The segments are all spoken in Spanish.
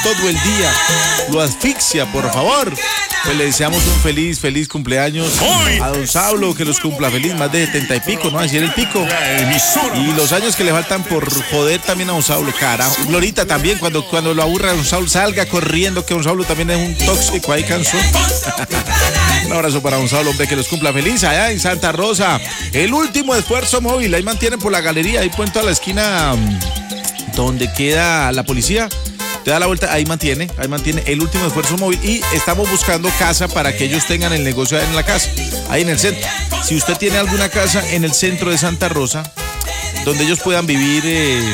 todo el día, lo asfixia, por favor. Pues le deseamos un feliz cumpleaños a don Saulo, que los cumpla feliz, más de 70 y pico, ¿no? Así era el pico. Y los años que le faltan por joder también a don Saulo, carajo. Glorita también, cuando lo aburra a don Saulo, salga corriendo, que don Saulo también es un tóxico, ahí cansó. Un abrazo para don Saulo, hombre, que los cumpla feliz allá en Santa Rosa. El último esfuerzo móvil, ahí mantienen por la galería, ahí puesto a la esquina donde queda la policía. Te da la vuelta, ahí mantiene el último esfuerzo móvil y estamos buscando casa para que ellos tengan el negocio en la casa, ahí en el centro. Si usted tiene alguna casa en el centro de Santa Rosa, donde ellos puedan vivir,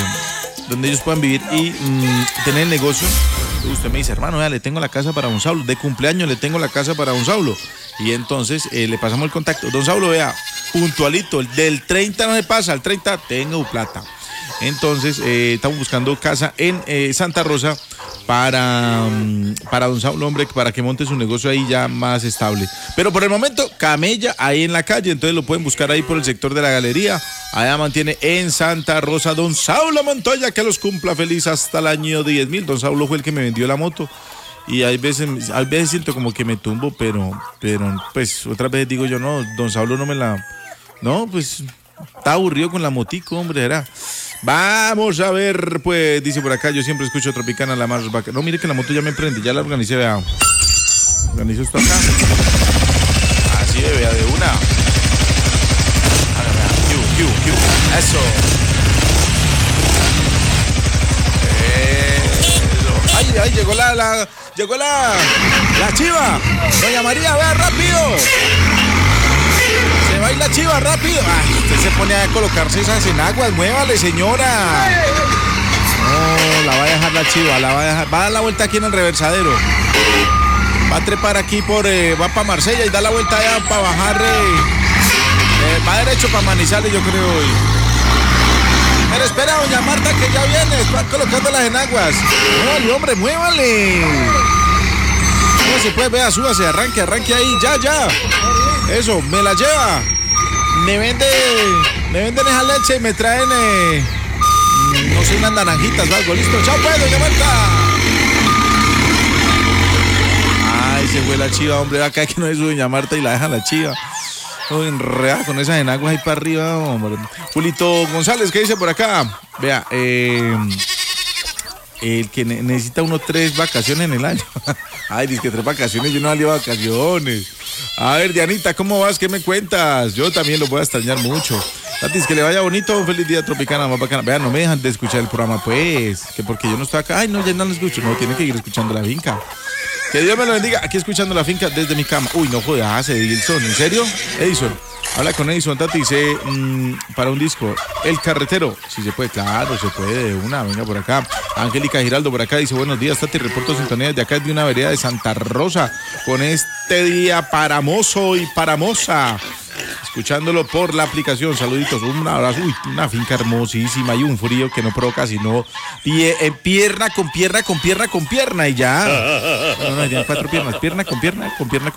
y tener el negocio, usted me dice, hermano, ya le tengo la casa para don Saulo, de cumpleaños le tengo la casa para don Saulo. Y entonces le pasamos el contacto. Don Saulo, vea, puntualito, del 30 no se pasa, al 30 tengo plata. Entonces estamos buscando casa en Santa Rosa para don Saulo, hombre, para que monte su negocio ahí ya más estable. Pero por el momento, camella ahí en la calle, entonces lo pueden buscar ahí por el sector de la galería. Allá mantiene en Santa Rosa don Saulo Montoya, que los cumpla feliz hasta el año 10.000. Don Saulo fue el que me vendió la moto. Y hay veces siento como que me tumbo, pero pues otras veces digo yo, no, don Saulo no me la... No, pues está aburrido con la motico, hombre, era... Vamos a ver, pues, dice por acá, yo siempre escucho Tropicana, la más vaca. No, mire que la moto ya me prende, ya la organicé, vea. Organizo esto acá. Así de, vea, de una. Eso. Ay, llegó la chiva. Doña María, vea, rápido. Se va a ir la chiva, rápido. Ay, usted se pone a colocarse esas enaguas. Muévale, señora. No, la va a dejar la chiva, va a dar la vuelta aquí en el reversadero. Va a trepar aquí va para Marsella y da la vuelta allá para bajar. Va derecho para Manizales, yo creo hoy. Pero espera, doña Marta, que ya viene. Está colocando las enaguas. Muévale, hombre, muévale. No se puede, vea, súbase, arranque ahí, ya. Eso, me la lleva. Me venden esa leche y me traen, no sé, unas naranjitas o algo. Listo, chao pues, doña Marta. Ay, se fue la chiva, hombre. Acá que no es doña Marta y la deja la chiva. Todo enredada con esas enaguas ahí para arriba, hombre. Julito González, ¿qué dice por acá? Vea, el que necesita 3 vacaciones en el año. Ay, dice que 3 vacaciones, yo no salí de vacaciones. A ver, Dianita, ¿cómo vas? ¿Qué me cuentas? Yo también lo voy a extrañar mucho. Tatis, que le vaya bonito, un feliz día Tropicana, más bacana. Vean, no me dejan de escuchar el programa, pues, que porque yo no estoy acá. Ay, no, ya no lo escucho. No, tienen que ir escuchando la finca. Que Dios me lo bendiga, aquí escuchando la finca desde mi cama. Uy, no jodas, Edison, ¿en serio? Edison, habla con Edison, Tati, dice, para un disco, El Carretero. Si se puede, claro, se puede, de una, venga por acá. Angélica Giraldo por acá dice, buenos días, Tati, reporto sintonía de acá de una vereda de Santa Rosa, con este día para mozo y para moza. Escuchándolo por la aplicación, saluditos, un abrazo, uy, una finca hermosísima y un frío que no provoca sino pierna con pierna y ya. No, ya 4 piernas, pierna con pierna.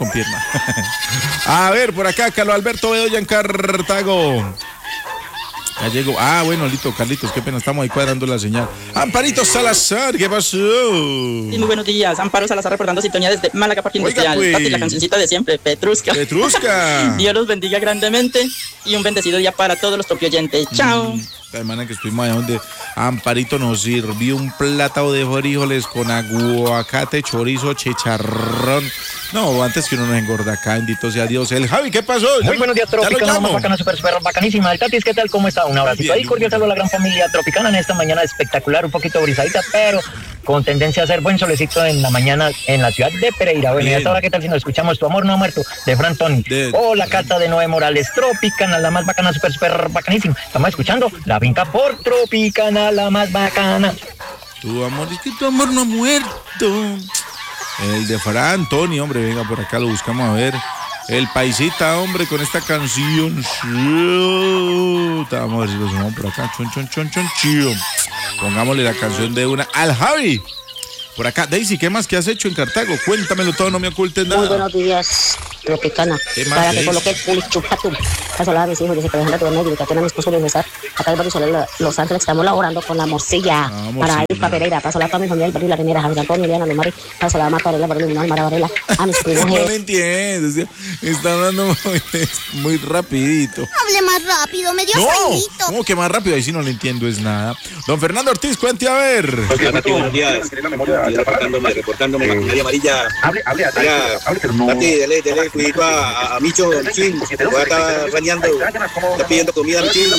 A ver, por acá, Carlos Alberto Bedoya en Cartago. Ya llegó. Ah, bueno, Carlitos, qué pena, estamos ahí cuadrando la señal. Amparito Salazar, ¿qué pasó? Sí, muy buenos días. Amparo Salazar reportando sintonía desde Málaga Parque Industrial. Pues. Tati, la cancioncita de siempre, Petrusca. Dios los bendiga grandemente y un bendecido día para todos los tropioyentes. Chao. La semana que estuvimos allá donde Amparito nos sirvió un plátano de frijoles con aguacate, chorizo, chicharrón. No, antes que uno nos engorda acá, bendito sea Dios. El Javi, ¿qué pasó? Muy buenos días, Tropicana, más bacana, súper bacanísima. El Tatis, ¿qué tal? ¿Cómo está? Un abracito ahí, cordial saludo a la gran familia Tropicana en esta mañana espectacular, un poquito brisadita, pero con tendencia a hacer buen solecito en la mañana en la ciudad de Pereira. Bueno, y hasta ahora, ¿qué tal si nos escuchamos Tu Amor No Ha Muerto, de Fran Toni? O la Cata de Noé Morales, Tropicana, la más bacana, súper bacanísima. Estamos escuchando La Finca por Tropicana, la más bacana. Tu amor, es que tu amor no ha muerto. El de Fran Toni, hombre, venga por acá, lo buscamos a ver. El paisita, hombre, con esta canción. Vamos a ver si lo sumamos por acá. Chon. Pongámosle la canción de una al Javi. Por acá, Daisy, ¿qué más que has hecho en Cartago? Cuéntamelo todo, no me ocultes nada. Muy buenos días, Tropicana. ¿Qué más, para Daisy? que coloque el pulichupatum. Paso a mis hijos, dice que dejando de dormir, que tiene a mi esposo de César, acá del barrio Solar Los Ángeles, estamos laborando con la morcilla, para ir para Pereira, paso a toda mi familia, el barrio La Arenera, Javier Antonio, Eliana, Lumari, paso a la Macarela, barrio Limonal, Mara Varela, a mis primos. No lo entiendo, está hablando muy rapidito. Hable más rápido, me dio sueñito. ¿Cómo que más rápido? Ahí sí no le entiendo es nada. Don Fernando Ortiz, cuente a ver. Buenos días. Reportándome maquinaria amarilla. Hable, pero no. Dele, cuidado a Micho, Michín. Voy a estar bañando. Está pidiendo comida a Michín.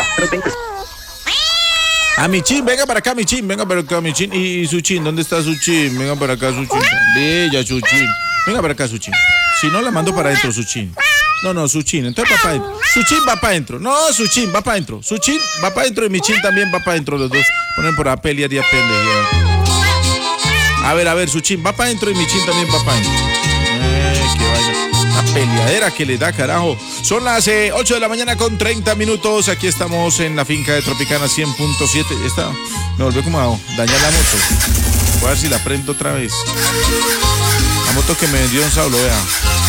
A Michín, venga para acá, Michín. Venga para acá, Michín. ¿Y Suchín? ¿Dónde está Suchín? Venga para acá, Suchín. Bella, Suchín. Venga para acá, Suchín. Si no, la mando para adentro, Suchín. No, Suchín. Entonces va para adentro. Suchín va para adentro. No, Suchín va para adentro. Suchín va para adentro y Michín también va para adentro. Los dos ponen por a pelear y a pendejear. A ver, Suchín va para adentro y Michín también va para adentro. Qué vaina. Una peleadera que le da, carajo. Son las 8 de la mañana con 30 minutos. Aquí estamos en la finca de Tropicana 100.7. Esta me volvió como a dañar la moto. Voy a ver si la prendo otra vez. La moto que me vendió Don Saulo, vea.